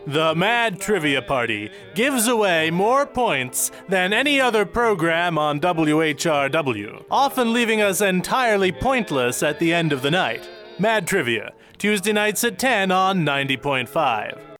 The Mad Trivia Party gives away more points than any other program on WHRW, often leaving us entirely pointless at the end of the night. Mad Trivia, Tuesday nights at 10 on 90.5.